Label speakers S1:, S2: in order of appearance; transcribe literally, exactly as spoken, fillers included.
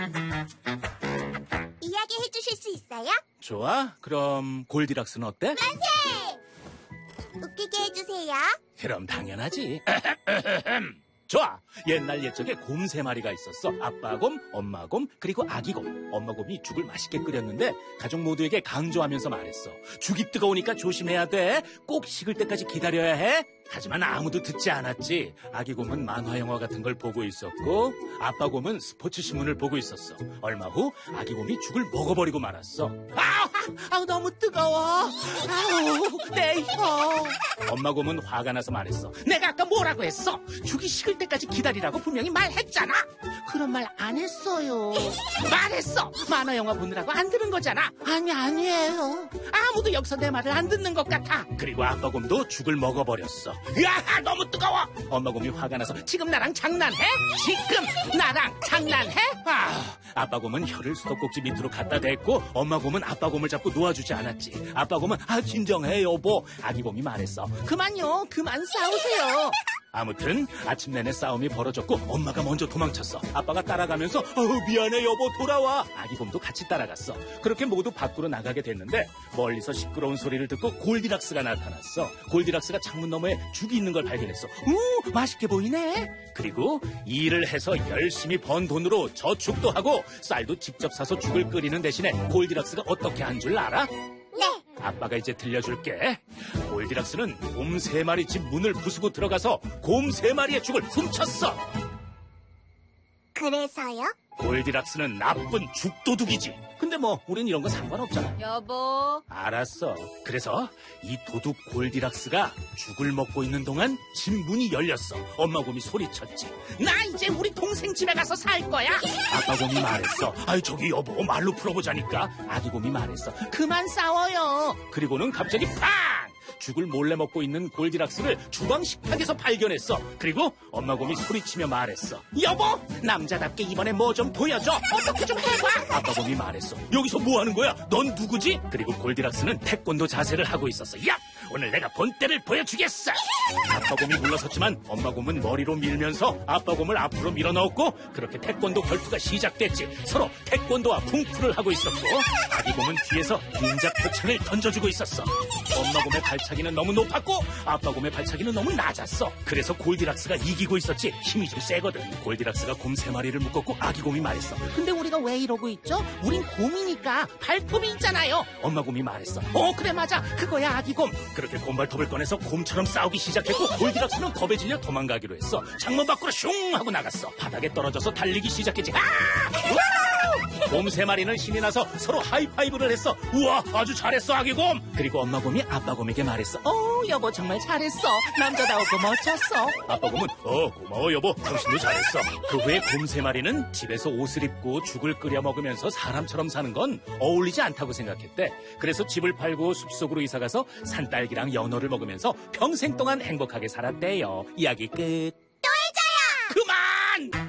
S1: 이야기 해주실 수 있어요?
S2: 좋아. 그럼 골디락스는 어때?
S1: 만세! 웃기게 해주세요.
S2: 그럼 당연하지. 좋아. 옛날 옛적에 곰 세 마리가 있었어. 아빠곰, 엄마곰, 그리고 아기곰. 엄마곰이 죽을 맛있게 끓였는데 가족 모두에게 강조하면서 말했어. 죽이 뜨거우니까 조심해야 돼. 꼭 식을 때까지 기다려야 해. 하지만 아무도 듣지 않았지. 아기곰은 만화 영화 같은 걸 보고 있었고 아빠곰은 스포츠 신문을 보고 있었어. 얼마 후 아기곰이 죽을 먹어버리고 말았어. 아, 아 너무 뜨거워. 아우, 내 혀. 엄마곰은 화가 나서 말했어. 내가 아까 뭐라고 했어? 죽이 식을 때까지 기다리라고 분명히 말했잖아. 그런 말 안 했어요. 말했어. 만화 영화 보느라고 안 들은 거잖아. 아니 아니에요. 아무도 여기서 내 말을 안 듣는 것 같아. 그리고 아빠곰도 죽을 먹어버렸어. 야, 너무 뜨거워. 엄마곰이 화가 나서 지금 나랑 장난해? 지금 나랑 장난해? 아, 아빠곰은 혀를 수도꼭지 밑으로 갖다 댔고 엄마곰은 아빠곰을 잡고 놓아주지 않았지. 아빠곰은 아 진정해 여보. 아기곰이 말했어. 그만요. 그만 싸우세요. 아무튼 아침 내내 싸움이 벌어졌고 엄마가 먼저 도망쳤어. 아빠가 따라가면서 어, 미안해 여보 돌아와. 아기곰도 같이 따라갔어. 그렇게 모두 밖으로 나가게 됐는데 멀리서 시끄러운 소리를 듣고 골디락스가 나타났어. 골디락스가 창문 너머에 죽이 있는 걸 발견했어. 우 맛있게 보이네. 그리고 일을 해서 열심히 번 돈으로 저축도 하고 쌀도 직접 사서 죽을 끓이는 대신에 골디락스가 어떻게 한 줄 알아?
S1: 네.
S2: 아빠가 이제 들려줄게. 골디락스는 곰 세 마리 집 문을 부수고 들어가서 곰 세 마리의 죽을 훔쳤어.
S1: 그래서요?
S2: 골디락스는 나쁜 죽도둑이지. 근데 뭐 우린 이런 거 상관없잖아.
S3: 여보.
S2: 알았어. 그래서 이 도둑 골디락스가 죽을 먹고 있는 동안 집 문이 열렸어. 엄마 곰이 소리쳤지. 나 이제 우리 동생 집에 가서 살 거야. 아빠 곰이 말했어. 아이 저기 여보 말로 풀어보자니까. 아기 곰이 말했어. 그만 싸워요. 그리고는 갑자기 팡! 죽을 몰래 먹고 있는 골디락스를 주방 식탁에서 발견했어. 그리고 엄마 곰이 소리치며 말했어. 여보 남자답게 이번에 뭐 좀 보여줘. 어떻게 좀 해봐. 아빠 곰이 말했어. 여기서 뭐 하는 거야? 넌 누구지? 그리고 골디락스는 태권도 자세를 하고 있었어. 야 오늘 내가 본때를 보여주겠어. 아빠 곰이 물러섰지만 엄마 곰은 머리로 밀면서 아빠 곰을 앞으로 밀어넣었고 그렇게 태권도 결투가 시작됐지. 서로 태권도와 쿵푸를 하고 있었고 아기 곰은 뒤에서 닌자 표창을 던져주고 있었어. 엄마 곰의 발차기는 너무 높았고 아빠 곰의 발차기는 너무 낮았어. 그래서 골디락스가 이기고 있었지. 힘이 좀 세거든. 골디락스가 곰 세 마리를 묶었고 아기 곰이 말했어. 근데 우리가 왜 이러고 있죠? 우린 곰이니까 발톱이 있잖아요. 엄마 곰이 말했어. 어 그래 맞아 그거야 아기 곰. 그렇게 곰발톱을 꺼내서 곰처럼 싸우기 시작했고 골디락스는 겁에 질려 도망가기로 했어. 창문 밖으로 슝 하고 나갔어. 바닥에 떨어져서 달리기 시작했지. 아! 곰 세 마리는 신이 나서 서로 하이파이브를 했어. 우와 아주 잘했어 아기곰. 그리고 엄마 곰이 아빠 곰에게 말했어. 어 여보 정말 잘했어. 남자다웠고 멋졌어. 아빠 곰은 어 고마워 여보 당신도 잘했어. 그 후에 곰 세 마리는 집에서 옷을 입고 죽을 끓여 먹으면서 사람처럼 사는 건 어울리지 않다고 생각했대. 그래서 집을 팔고 숲속으로 이사가서 산딸기랑 연어를 먹으면서 평생 동안 행복하게 살았대요. 이야기 끝.
S1: 또 해줘요!
S2: 그만!